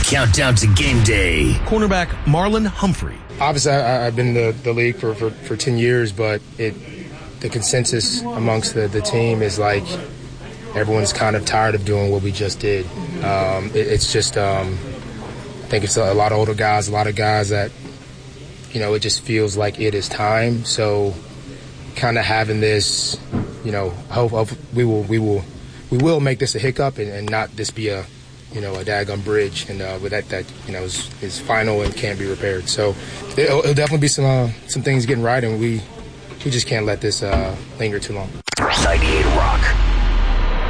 Countdown to game day. Cornerback Marlon Humphrey. Obviously, I've been in the league for 10 years, but the consensus amongst the team is like everyone's kind of tired of doing what we just did. It's just, I think it's a lot of older guys, a lot of guys that, it just feels like it is time. So kind of having this, hope we will make this a hiccup and not this be a daggum bridge, and with that is final and can't be repaired. So it'll definitely be some things getting right, and we just can't let this linger too long. 98 Rock.